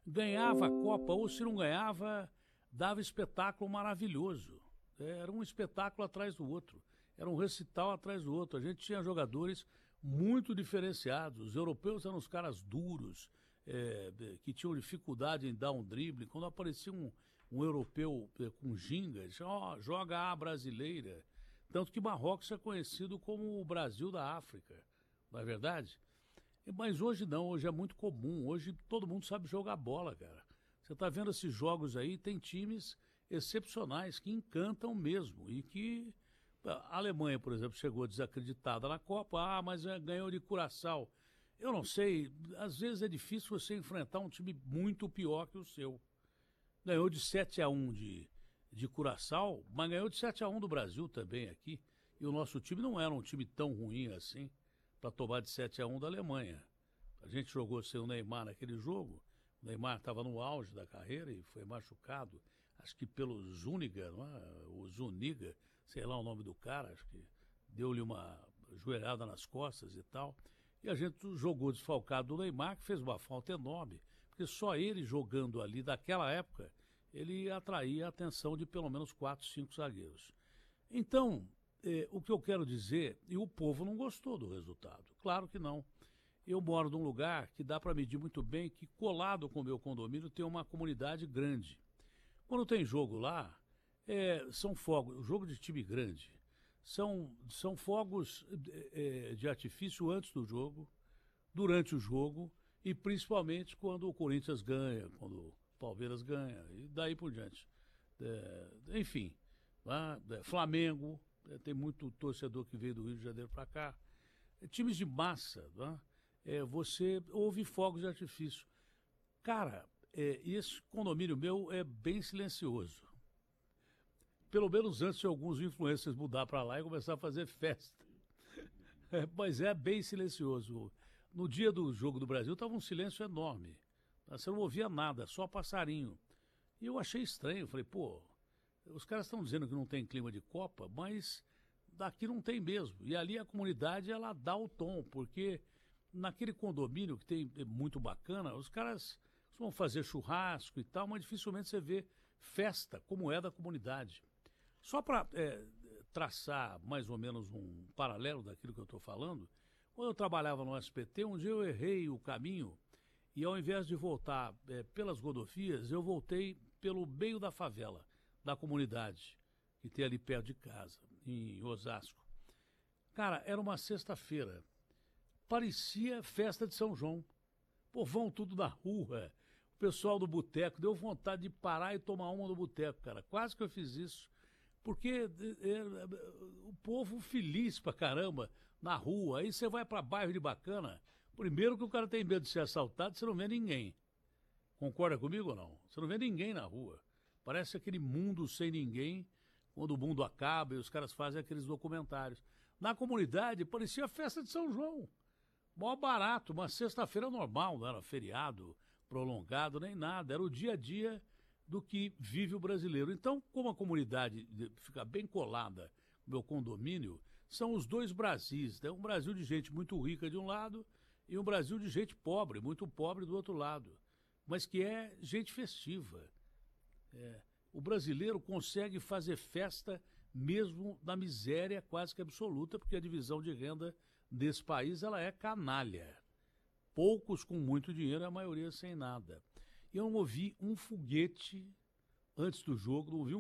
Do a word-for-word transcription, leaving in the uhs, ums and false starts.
ganhava a Copa, ou se não ganhava, dava espetáculo maravilhoso. Era um espetáculo atrás do outro, era um recital atrás do outro. A gente tinha jogadores muito diferenciados. Os europeus eram os caras duros, é, que tinham dificuldade em dar um drible. Quando aparecia um, um europeu é, com ginga, eles diziam, oh, joga a brasileira. Tanto que Marrocos é conhecido como o Brasil da África, não é verdade? Mas hoje não, hoje é muito comum. Hoje todo mundo sabe jogar bola, cara. Você está vendo esses jogos aí, tem times excepcionais que encantam mesmo e que... A Alemanha, por exemplo, chegou desacreditada na Copa, ah, mas ganhou de Curaçao. Eu não sei, às vezes é difícil você enfrentar um time muito pior que o seu. Ganhou de sete a um de, de Curaçao, mas ganhou de sete a um do Brasil também aqui. E o nosso time não era um time tão ruim assim para tomar de sete a um da Alemanha. A gente jogou sem o Neymar naquele jogo. O Neymar estava no auge da carreira e foi machucado, acho que pelo Zúñiga, não é? O Zuniga, sei lá o nome do cara, acho que deu-lhe uma joelhada nas costas e tal. E a gente jogou desfalcado do Neymar, que fez uma falta enorme, porque só ele jogando ali, daquela época, ele atraía a atenção de pelo menos quatro, cinco zagueiros. Então, eh, o que eu quero dizer, e o povo não gostou do resultado, claro que não. Eu moro num lugar que dá para medir muito bem que colado com o meu condomínio tem uma comunidade grande. Quando tem jogo lá, é, são fogos, jogo de time grande, são, são fogos é, de artifício antes do jogo, durante o jogo e principalmente quando o Corinthians ganha, quando o Palmeiras ganha e daí por diante. É, enfim, lá, é, Flamengo, é, tem muito torcedor que veio do Rio de Janeiro para cá. É, times de massa, não é? É, você ouve fogos de artifício. Cara, é, esse condomínio meu é bem silencioso. Pelo menos antes de alguns influencers mudar para lá e começar a fazer festa. É, mas é bem silencioso. No dia do Jogo do Brasil estava um silêncio enorme. Você não ouvia nada, só passarinho. E eu achei estranho. Falei, pô, os caras estão dizendo que não tem clima de Copa, mas daqui não tem mesmo. E ali a comunidade, ela dá o tom, porque... Naquele condomínio que tem é muito bacana, os caras vão fazer churrasco e tal, mas dificilmente você vê festa como é da comunidade. Só para é, traçar mais ou menos um paralelo daquilo que eu estou falando, quando eu trabalhava no S B T, um dia eu errei o caminho e ao invés de voltar é, pelas rodovias, eu voltei pelo meio da favela, da comunidade, que tem ali perto de casa, em Osasco. Cara, era uma sexta-feira. Parecia festa de São João. Povão tudo na rua. O pessoal do boteco. Deu vontade de parar e tomar uma no boteco, cara. Quase que eu fiz isso. Porque é, é, o povo feliz pra caramba na rua. Aí você vai pra bairro de Bacana. Primeiro que o cara tem medo de ser assaltado, você não vê ninguém. Concorda comigo ou não? Você não vê ninguém na rua. Parece aquele mundo sem ninguém, quando o mundo acaba e os caras fazem aqueles documentários. Na comunidade parecia festa de São João. Mó barato, uma sexta-feira normal, não era feriado prolongado nem nada, era o dia a dia do que vive o brasileiro. Então, como a comunidade fica bem colada no meu condomínio, são os dois Brasis, né? Um Brasil de gente muito rica de um lado e um Brasil de gente pobre, muito pobre do outro lado, mas que é gente festiva. É. O brasileiro consegue fazer festa mesmo na miséria quase que absoluta, porque a divisão de renda desse país ela é canalha. Poucos com muito dinheiro, a maioria sem nada. Eu não ouvi um foguete antes do jogo, não ouvi um